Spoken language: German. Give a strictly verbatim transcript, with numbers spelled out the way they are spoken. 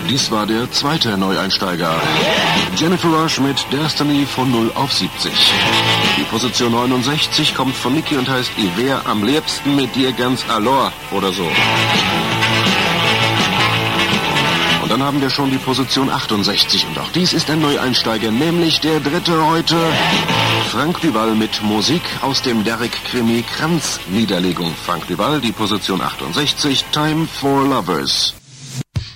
Dies war der zweite Neueinsteiger. Jennifer Rush mit Destiny von null auf siebzig. Die Position neunundsechzig kommt von Niki und heißt "Ich wär am liebsten mit dir ganz alor" oder so. Und dann haben wir schon die Position achtundsechzig und auch dies ist ein Neueinsteiger, nämlich der dritte heute. Frank Duval mit Musik aus dem Derek-Krimi Kranz-Niederlegung. Frank Duval, die Position achtundsechzig, Time for Lovers.